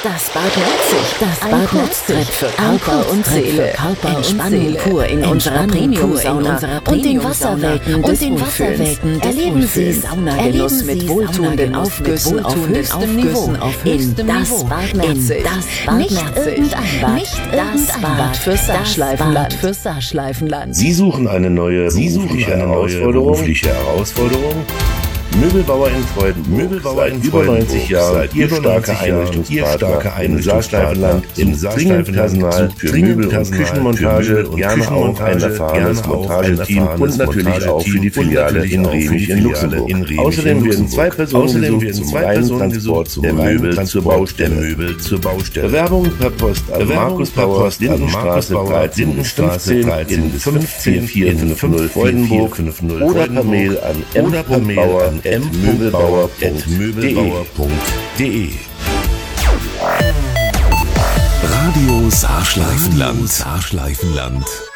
Das Bad Merzig, das Bad Merzig für Körper und Seele, Entspannung pur in unserer Premium-Sauna und den Wasserwelten des Wohlfühlens. Erleben Sie Saunagenuss mit wohltuenden Aufgüssen auf höchstem Niveau in das Bad Merzig. Nicht irgendein Bad, nicht das Bad für Saarschleifenland. Sie suchen eine neue berufliche Herausforderung? Möbelbauer in Freudenburg, seit über 90 Jahren Ihr starker Einrichtungspartner im Saarschleifenland, im dringend Personal für Möbel- und Küchenmontage, gerne auch ein erfahrenes Montageteam und natürlich auch für die Filiale in Remich in Luxemburg. Außerdem werden 2 Personen gesucht zum reinen Transport der Möbel zur Baustelle. Bewerbungen per Post an Markus Bauer, Lindenstraße 13 15 in 54450 Freudenburg oder per Mail an m.bauer@möbelbauer.de. Radio Saarschleifenland.